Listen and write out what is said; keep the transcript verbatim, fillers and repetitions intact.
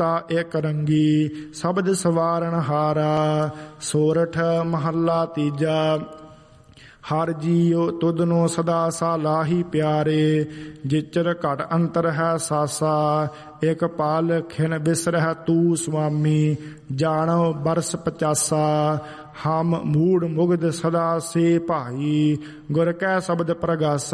ਮਮਤਾ ਇਕ ਰੰਗੀ, ਸ਼ਬਦ ਸਵਾਰਨ ਹਾਰਾ। ਸੋਰਠ ਮਹੱਲਾ ਤੀਜਾ। ਹਰ ਜੀਉ ਤੁਧਨੋ ਸਦਾ ਸਾਲਾਹੀ ਪਿਆਰੇ, ਜਿਚਰ ਘਟ ਅੰਤਰ ਹੈ ਸਾਸਾ। ਇਕ ਪਲ ਖਿਨ ਬਿਸਰਹਿ ਤੂ ਸੁਆਮੀ, ਜਾਣੋ ਬਰਸ ਪਚਾਸਾ। ਹਮ ਮੂੜ ਮੁਗਧ ਸਦਾ ਸੇ ਭਾਈ, ਗੁਰ ਕੈ ਸ਼ਬਦ ਪ੍ਰਗਾਸਾ।